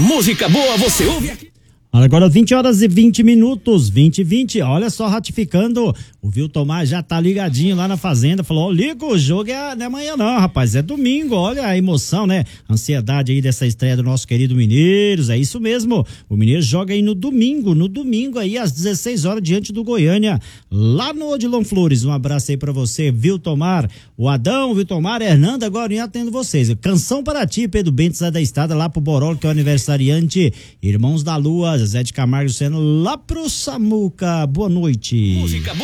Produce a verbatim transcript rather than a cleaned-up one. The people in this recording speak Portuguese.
Música boa você ouve aqui. Agora vinte horas e vinte minutos, vinte e vinte, olha só, ratificando, o Viltomar já tá ligadinho lá na fazenda, falou, ó, Lico, o jogo é, não é amanhã não, rapaz, é domingo, olha a emoção, né, ansiedade aí dessa estreia do nosso querido Mineiros, é isso mesmo, o Mineiros joga aí no domingo, no domingo aí às dezesseis horas diante do Goiânia, lá no Odilon Flores, um abraço aí pra você, Viltomar, o Adão, o Viltomar, Hernanda, agora atendo vocês, canção para ti, Pedro Bentes, da Estrada, lá pro Borol, que é o aniversariante, Irmãos da Lua, Zé de Camargo sendo lá pro Samuca. Boa noite. Música